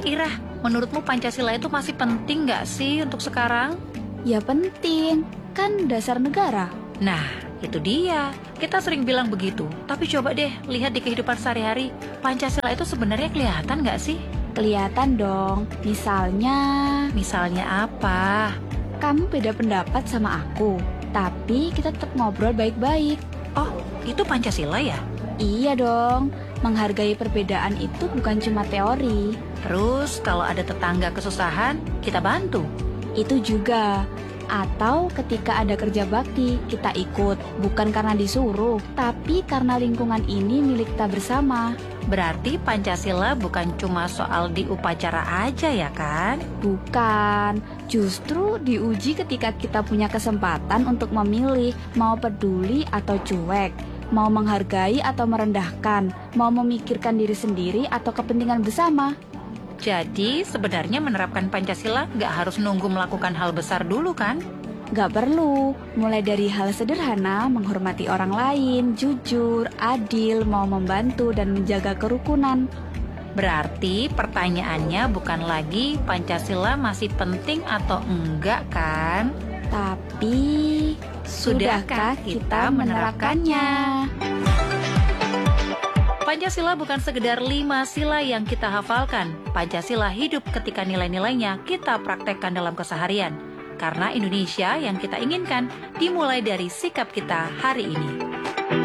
Ira, menurutmu Pancasila itu masih penting nggak sih untuk sekarang? Ya penting, kan dasar negara. Nah, itu dia. Kita sering bilang begitu, tapi coba deh lihat di kehidupan sehari-hari. Pancasila itu sebenarnya kelihatan nggak sih? Kelihatan dong, Misalnya apa? kamu beda pendapat sama aku, tapi kita tetap ngobrol baik-baik. Oh, itu Pancasila ya? Iya dong, menghargai perbedaan itu bukan cuma teori. Terus kalau ada tetangga kesusahan, kita bantu. Itu juga. Atau ketika ada kerja bakti, kita ikut, bukan karena disuruh, tapi karena lingkungan ini milik kita bersama. Berarti Pancasila bukan cuma soal di upacara aja ya kan? Bukan, justru diuji ketika kita punya kesempatan untuk memilih mau peduli atau cuek, mau menghargai atau merendahkan, mau memikirkan diri sendiri atau kepentingan bersama. Jadi sebenarnya menerapkan Pancasila nggak harus nunggu melakukan hal besar dulu kan? Gak perlu, mulai dari hal sederhana, menghormati orang lain, jujur, adil, mau membantu dan menjaga kerukunan. Berarti pertanyaannya bukan lagi Pancasila masih penting atau enggak kan? Tapi, sudahkah kita menerapkannya? Pancasila bukan sekedar 5 sila yang kita hafalkan. Pancasila hidup ketika nilai-nilainya kita praktekkan dalam keseharian. Karena Indonesia yang kita inginkan dimulai dari sikap kita hari ini.